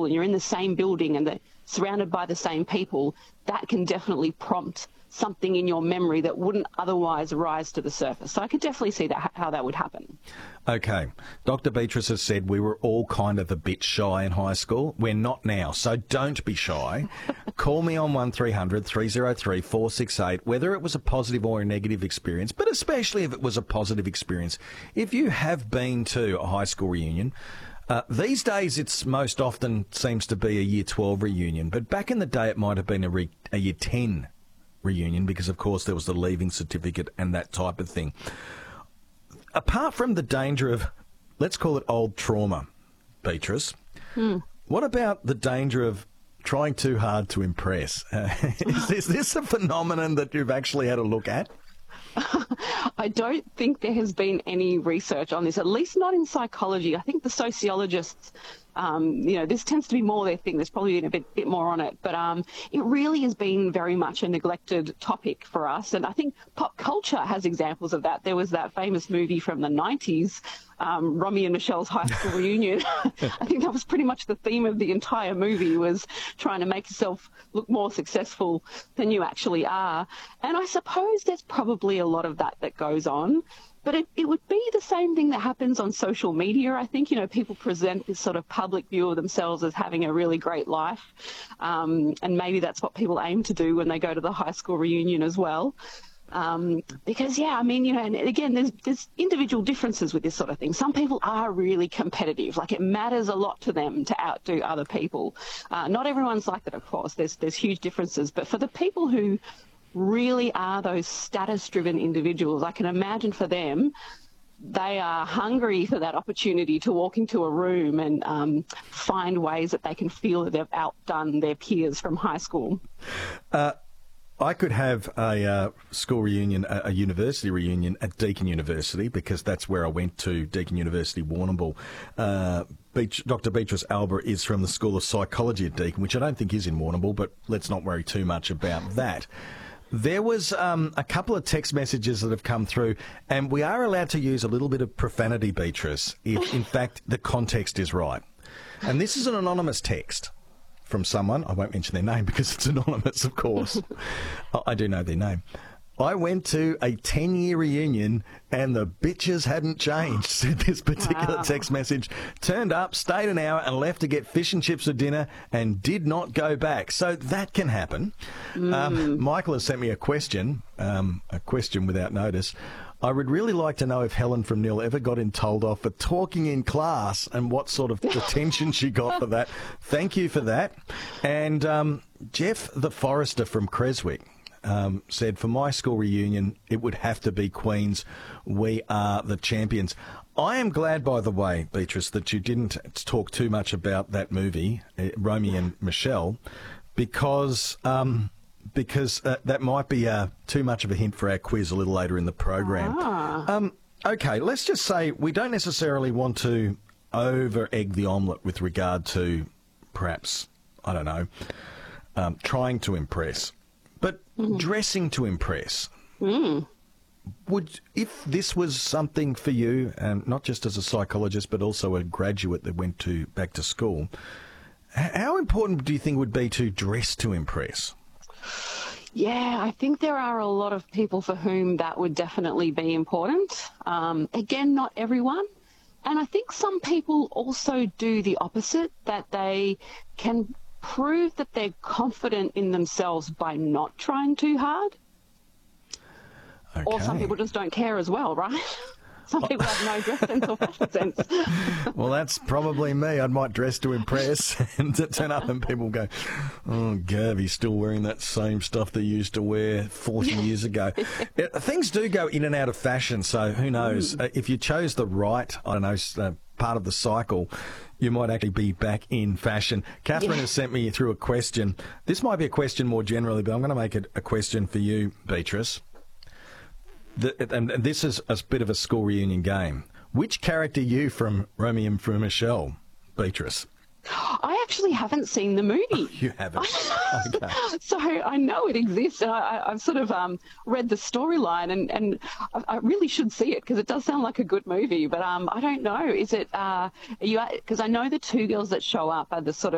school and you're in the same building and surrounded by the same people, that can definitely prompt something in your memory that wouldn't otherwise rise to the surface. So I could definitely see that how that would happen. Okay. Dr. Beatrice has said we were all kind of a bit shy in high school. We're not now, so don't be shy. Call me on 1300 303 468, whether it was a positive or a negative experience, but especially if it was a positive experience. If you have been to a high school reunion, these days it's most often seems to be a Year 12 reunion, but back in the day it might have been a Year 10 reunion because, of course, there was the leaving certificate and that type of thing. Apart from the danger of, let's call it old trauma, Beatrice, what about the danger of trying too hard to impress? Is this a phenomenon that you've actually had a look at? I don't think there has been any research on this, at least not in psychology. I think the sociologists, this tends to be more their thing. There's probably been a bit more on it. But it really has been very much a neglected topic for us. And I think pop culture has examples of that. There was that famous movie from the 90s, Romy and Michelle's high school reunion. I think that was pretty much the theme of the entire movie, was trying to make yourself look more successful than you actually are. And I suppose there's probably a lot of that goes on. But it would be the same thing that happens on social media. I think, people present this sort of public view of themselves as having a really great life. And maybe that's what people aim to do when they go to the high school reunion as well. Because, and again, there's individual differences with this sort of thing. Some people are really competitive. Like, it matters a lot to them to outdo other people. Not everyone's like that, of course. There's huge differences. But for the people who really are those status-driven individuals, I can imagine for them, they are hungry for that opportunity to walk into a room and find ways that they can feel that they've outdone their peers from high school. I could have a school reunion, a university reunion at Deakin University, because that's where I went to, Deakin University, Warrnambool. Dr. Beatrice Alba is from the School of Psychology at Deakin, which I don't think is in Warrnambool, but let's not worry too much about that. There was a couple of text messages that have come through, and we are allowed to use a little bit of profanity, Beatrice, if, in fact, the context is right. And this is an anonymous text from someone. I won't mention their name because it's anonymous, of course. I do know their name. I went to a 10-year reunion and the bitches hadn't changed, said this particular text message. Turned up, stayed an hour and left to get fish and chips for dinner and did not go back. So that can happen. Michael has sent me a question without notice. I would really like to know if Helen from Nil ever got told off for talking in class and what sort of detention she got for that. Thank you for that. And Jeff the Forester from Creswick said, for my school reunion, it would have to be Queen's We Are the Champions. I am glad, by the way, Beatrice, that you didn't talk too much about that movie, Romy and Michelle, because that might be too much of a hint for our quiz a little later in the program. Okay, let's just say we don't necessarily want to over-egg the omelette with regard to perhaps, I don't know, trying to impress. But dressing to impress, if this was something for you, and not just as a psychologist, but also a graduate that went back to school, how important do you think would be to dress to impress? Yeah, I think there are a lot of people for whom that would definitely be important. Again, not everyone. And I think some people also do the opposite, that they can prove that they're confident in themselves by not trying too hard. Okay. Or some people just don't care as well, right? Some people have no dress sense or fashion sense. Well, that's probably me. I might dress to impress and to turn up and people go, oh, Gav, he's still wearing that same stuff they used to wear 40 years ago. Things do go in and out of fashion, so who knows? If you chose the right, I don't know, part of the cycle, you might actually be back in fashion. Catherine has sent me through a question. This might be a question more generally, but I'm going to make it a question for you, Beatrice. And this is a bit of a school reunion game. Which character are you from Romy and from Michelle, Beatrice? I actually haven't seen the movie. Oh, you haven't? Okay. So I know it exists, and I've sort of read the storyline, and I really should see it because it does sound like a good movie. But I don't know. Is it? Because I know the two girls that show up are the sort of